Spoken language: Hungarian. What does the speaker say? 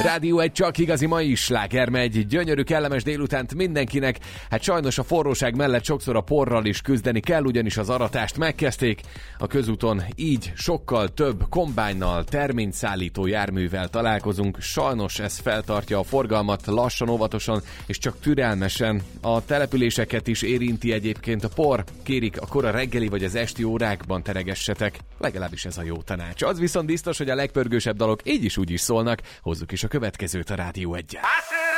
Rádió egy csak igazi mai sláger megy. Gyönyörű, kellemes délutánt mindenkinek. Hát sajnos a forróság mellett sokszor a porral is küzdeni kell, ugyanis az aratást megkezdték. A közúton így sokkal több kombájnnal, terményszállító járművel találkozunk. Sajnos ez feltartja a forgalmat lassan, óvatosan és csak türelmesen. A településeket is érinti egyébként a por. Kérik, a kora reggeli vagy az esti órákban teregessetek. Legalábbis ez a jó tanács. Az viszont biztos, hogy a legpörgősebb dalok így is úgy is szólnak. Hozzuk is a következőt a Rádió 1-en.